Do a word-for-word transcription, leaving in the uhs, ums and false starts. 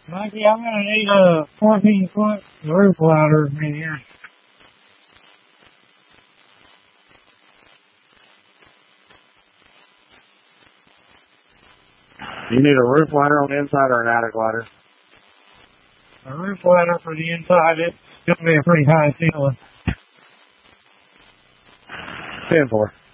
Mikey, I'm gonna need a fourteen foot roof ladder in here. You need a roof ladder on the inside or an attic ladder? A roof ladder for the inside. It's gonna be a pretty high ceiling. ten four.